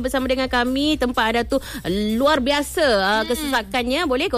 bersama dengan kami. Tempat anda tu luar biasa kesesakannya. Boleh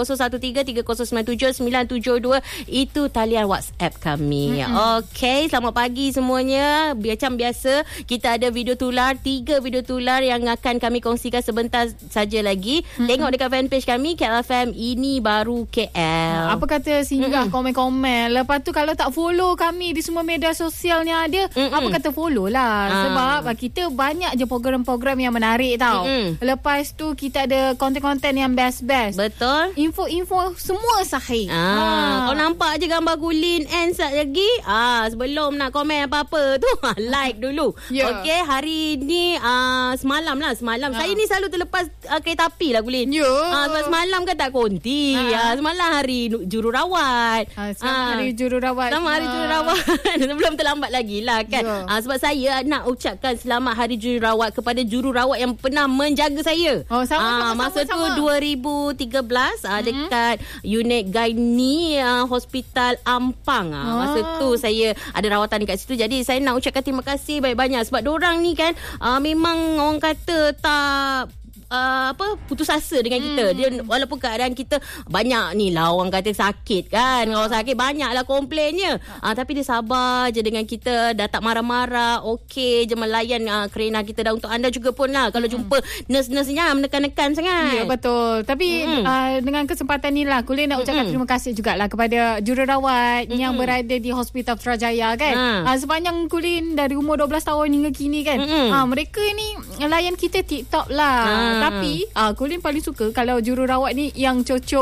0173097972. Itu talian WhatsApp kami. Okey, selamat pagi semuanya. Macam biasa, kita ada video tular, 3 video tular yang akan kami kongsikan sebentar saja lagi. Tengok dekat fanpage kami KLFM Ini Baru KL. Apa kata singgah komen-komen. Lepas tu kalau tak follow kami di semua media sosialnya ada, apa kata follow lah. Sebab kita banyak je program-program yang menarik tau. Lepas tu kita ada konten-konten yang best-best. Betul. Info-info semua sahih. Kau nampak je gambar Gulin and sat lagi. Sebelum nak komen apa-apa tu, like dulu. Okey, hari ni semalam. Saya ni selalu terlepas kereta api lah Gulin. Sebab semalam kan tak konti. Semalam hari jururawat. Selamat hari jururawat. Selamat hari jururawat. Belum terlambat lagi lah kan. Sebab saya nak ucapkan selamat hari jururawat kepada jururawat yang pernah menjaga saya. Masa tu 2013 dekat unit gynae Hospital Ampang. Masa tu saya ada rawatan dekat situ. Jadi saya nak ucapkan terima kasih banyak-banyak. Sebab diorang ni kan memang orang kata tak putus asa dengan kita. Dia walaupun keadaan kita banyak ni lah orang kata sakit kan. Orang sakit banyaklah komplainnya. Tapi dia sabar je dengan kita. Dah tak marah-marah. Okey je melayan kerana kita dah. Untuk anda juga pun lah, kalau jumpa nurse-nurse-nya menekan-nekan sangat. Ya betul. Tapi dengan kesempatan ni lah Kulin nak ucapkan terima kasih jugalah kepada jururawat yang berada di Hospital Putrajaya kan. Sepanjang Kulin dari umur 12 tahun hingga kini kan. Mereka ni layan kita tip-top lah. Tapi Kulin paling suka kalau jururawat ni yang cocok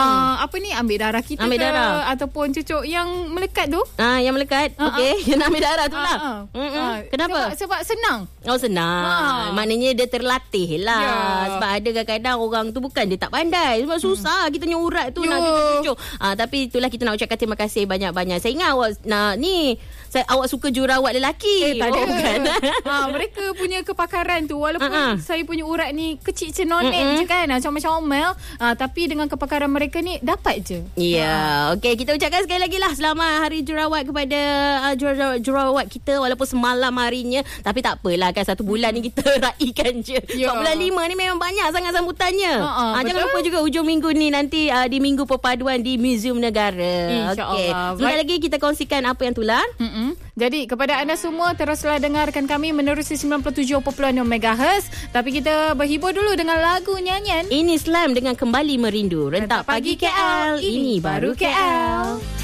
ambil darah kita ataupun cocok yang melekat tu. Yang melekat. Okey, yang ambil darah tu lah. Kenapa? Sebab senang. Senang. Maknanya dia terlatih lah. Sebab ada kadang-kadang orang tu bukan dia tak pandai. Sebab susah kita punya urat tu nak cucuk. Tapi itulah kita nak ucapkan terima kasih banyak-banyak. Saya ingat awak awak suka jururawat lelaki. Tak ada. Bukan. Mereka punya kepakaran tu walaupun saya punya urat ni kecil cenonet je kan, macam Omel, tapi dengan kepakaran mereka ni dapat je. Okey, kita ucapkan sekali lagi lah selamat hari jururawat kepada jururawat kita walaupun semalam harinya. Tapi tak apalah kan, 1 bulan ni kita raikan je. 4 bulan 5 ni memang banyak sangat sambutannya. Jangan lupa juga hujung minggu ni nanti di Minggu Perpaduan di Museum Negara. Okey, sebentar lagi kita kongsikan apa yang tular. Jadi kepada anda semua, teruslah dengarkan kami menerusi 97.6 MHz. Tapi kita berhibur dulu dengan lagu nyanyian Ini Slam dengan Kembali Merindu. Rentak Pagi KL, Ini Baru KL.